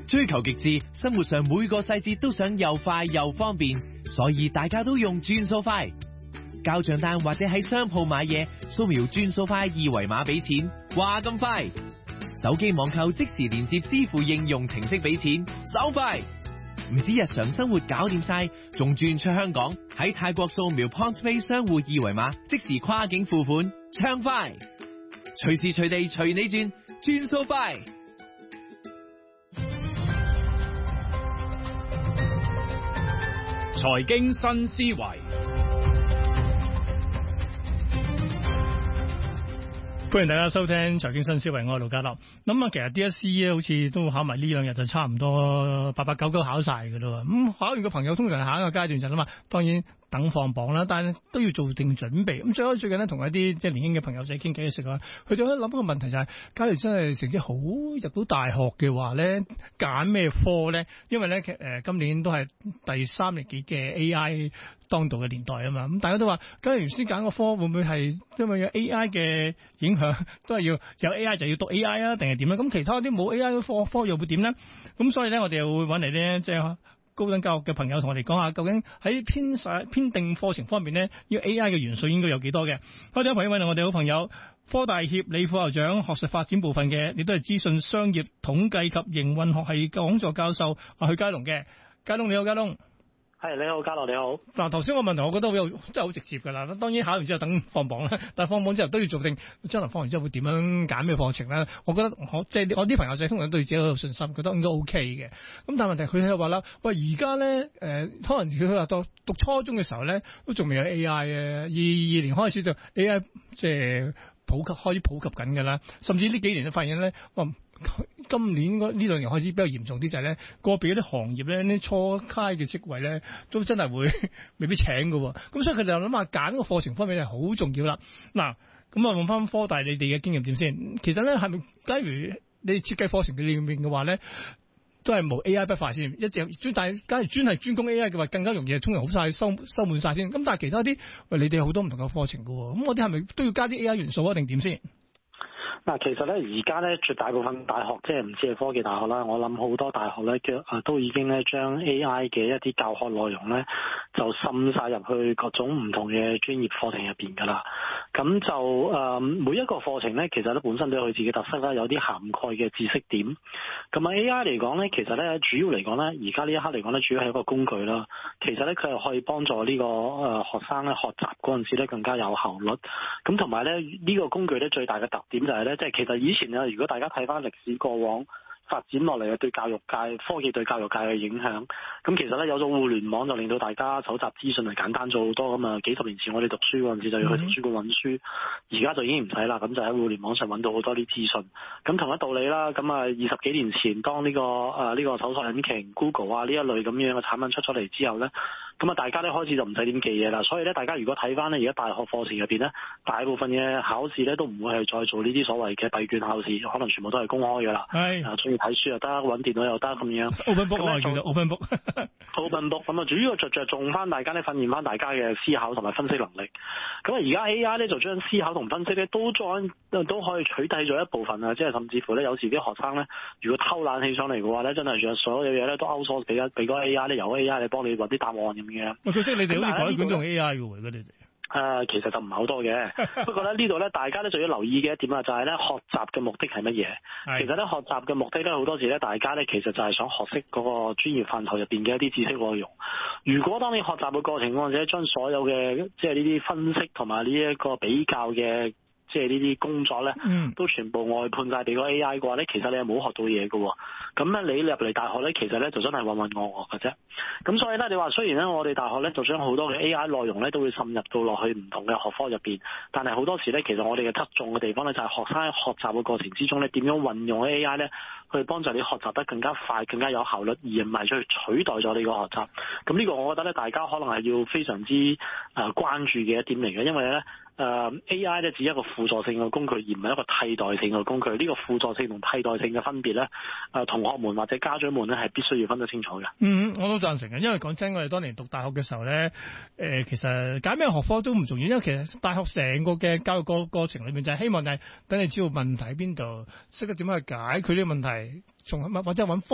追求極致，生活上每個細節都想又快又方便，所以大家都用轉數快。交賬單或者喺商鋪買嘢，掃描轉數快二維碼俾錢，話咁快。手機網購即時連接支付應用程式俾錢，手快。唔止日常生活搞掂晒，仲轉出香港，喺泰國掃描 PointsPay 商戶二維碼，即時跨境付款，暢快。隨時隨地隨你轉，轉數快。 財經新思維，歡迎大家收聽財經新思維，我係盧家樂。咁啊，其實 DSE 咧，好似都考埋呢兩日就差唔多899考晒㗎啦。咁考完嘅朋友通常係下一個階段就啦嘛，當然等放榜啦，但係都要做定準備。咁所以最近咧，同一啲即係年輕嘅朋友仔傾偈嘅時候，佢就喺諗個問題就係，假如真係成績好入到大學嘅話咧，揀咩科咧？因為咧今年都係第3年幾嘅 AI 當道嘅年代啊嘛。咁大家都話，假如原先揀個科會唔會係因為有 AI 嘅影響，都係要有 AI 就要讀 AI 啊，定係點咧？咁其他啲冇 AI 嘅科又會點咧？咁所以咧，我哋又會揾嚟咧，即係高等教育嘅朋友同我哋講下，究竟喺編定課程方面咧，要 AI 嘅元素應該有幾多嘅？我哋有朋友揾嚟我哋好朋友，科大協理副校長學術發展部分嘅，亦都係資訊商業統計及營運學系講座教授許家龍嘅。家龍你好，家龍。 係你好，家樂你好。 嗱，頭先個問題我覺得真係好直接㗎啦。當然考完之後等放榜啦，但係放榜之後都要做定將來放完之後會點樣揀咩課程咧？我覺得即係我啲朋友仔通常對自己有信心，覺得應該 OK 嘅。咁但係問題佢喺度話啦，喂而家咧可能佢話讀初中嘅時候咧都仲未有 AI 嘅，22年開始就 AI 即係開始普及緊㗎啦。甚至呢幾年都發現咧，今年呢兩年開始比較嚴重啲就係咧，個別啲行業咧啲初階嘅職位咧都真係會未必請㗎喎。咁所以佢哋就諗下揀個課程方面係好重要啦。嗱，咁啊問翻科大你哋嘅經驗點先？其實咧係咪假如你設計課程嘅裏面嘅話咧，都係無 AI 不快先？但係假如專係專攻 AI 嘅話，更加容易通常好晒收滿晒先。咁但係其他啲你哋好多唔同嘅課程㗎喎，咁我啲係咪都要加啲 AI 元素啊？定點先？ 嗱，其實咧而家咧絕大部分大學，即係唔止係科技大學啦，我諗好多大學咧都已經咧將 AI 嘅一啲教學內容咧就滲晒入去各種唔同嘅專業課程入邊㗎啦。咁就每一個課程咧，其實咧本身都有佢自己特色啦，有啲涵蓋嘅知識點。咁啊 AI 嚟講咧，其實咧主要嚟講咧，而家呢一刻嚟講咧，主要係一個工具啦。其實咧佢係可以幫助呢個學生咧學習嗰陣時咧更加有效率。咁同埋咧呢個工具咧最大嘅特點就係咧，即係其實以前咧，如果大家睇翻歷史過往發展落嚟嘅對教育界科技對教育界嘅影響，咁其實咧有咗互聯網就令到大家搜集資訊係簡單咗好多。咁啊幾十年前我哋讀書嗰陣時就要去圖書館揾書，而家就已經唔使啦，咁就喺互聯網上揾到好多啲資訊。咁同一道理啦，咁啊20幾年前當呢個搜索引擎 Google 啊呢一類咁樣嘅產品出咗嚟之後咧，咁啊大家咧開始就唔使點記嘢啦。所以咧大家如果睇翻咧而家大學課程入邊咧，大部分嘅考試咧都唔會係再做呢啲所謂嘅閉卷考試，可能全部都係公開嘅啦。係。睇書又得，揾電腦又得咁樣。 Open book 啊，叫做 Open book。Open book 咁啊，主要着重翻大家咧，訓練翻大家嘅思考同埋分析能力。咁啊，而家 AI 咧就將思考同分析咧都可以取締咗一部分啊，即係甚至乎咧有時啲學生咧，如果偷懶起上嚟嘅話咧，真係將所有嘢咧都 outsource 俾個 AI 咧，由 AI 嚟幫你揾啲答案咁樣。 佢識你哋好似改卷用 AI 嘅喎，你哋。 其實就唔係好多嘅，不過咧呢度咧大家咧就要留意嘅一點啊，就係咧學習嘅目的係乜嘢？其實咧學習嘅目的咧好多時咧大家咧其實就係想學識嗰個專業範疇入邊嘅一啲知識內容。如果當你學習嘅過程或者將所有嘅即係呢啲分析同埋呢一個比較嘅即係呢啲工作咧，都全部外判晒俾個 AI 嘅話咧，其實你係冇學到嘢嘅。咁咧你入嚟大學咧，其實咧就真係渾渾噩噩嘅啫。咁所以咧，你話雖然咧我哋大學咧就將好多嘅 AI 內容咧都會滲入到落去唔同嘅學科入邊，但係好多時咧其實我哋嘅側重嘅地方咧就係學生喺學習嘅過程之中咧點樣運用 AI 咧去幫助你學習得更加快、更加有效率，而唔係去取代咗你個學習。咁呢個我覺得咧大家可能係要非常之關注嘅一點嚟嘅，因為咧AI 咧只係一個輔助性嘅工具，而唔係一個替代性嘅工具。呢個輔助性同替代性嘅分別咧，同學們或者家長們咧係必須要分得清楚嘅。我都贊成嘅，因為講真，我哋當年讀大學嘅時候咧，其實揀咩學科都唔重要，因為其實大學成個嘅教育過程裏面就係希望係等你知道問題喺邊度，識得點樣去解決呢個問題，或者揾